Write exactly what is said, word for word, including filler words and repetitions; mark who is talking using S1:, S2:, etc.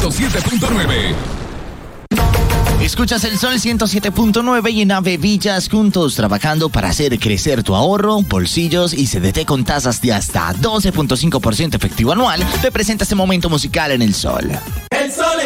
S1: ciento siete punto nueve.
S2: Escuchas el Sol ciento siete punto nueve y en Ave Villas juntos trabajando para hacer crecer tu ahorro, bolsillos y C D T con tasas de hasta doce punto cinco por ciento efectivo anual. Te presenta este momento musical en el Sol.
S3: El Sol